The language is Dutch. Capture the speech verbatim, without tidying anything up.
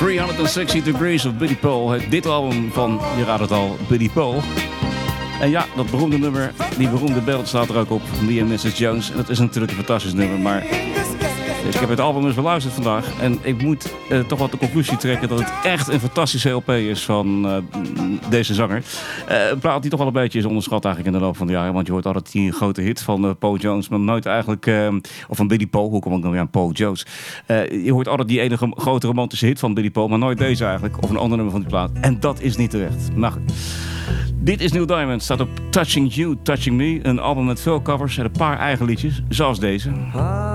driehonderdzestig Degrees of Billy Paul. Het dit album van, je raadt het al, Billy Paul. En ja, dat beroemde nummer, die beroemde ballad staat er ook op. Me and missus Jones. En dat is natuurlijk een fantastisch nummer, maar ik heb het album eens beluisterd vandaag. En ik moet uh, toch wat de conclusie trekken dat het echt een fantastische L P is van uh, deze zanger. Uh, een plaat die toch wel een beetje is onderschat eigenlijk in de loop van de jaren. Want je hoort altijd die grote hit van uh, Paul Jones, maar nooit eigenlijk... Uh, of van Billy Paul, hoe kom ik dan weer aan Paul Jones? Uh, je hoort altijd die enige grote romantische hit van Billy Paul, maar nooit deze eigenlijk. Of een ander nummer van die plaat. En dat is niet terecht. Maar goed. Dit is Neil Diamond, staat op Touching You, Touching Me. Een album met veel covers en een paar eigen liedjes, zoals deze.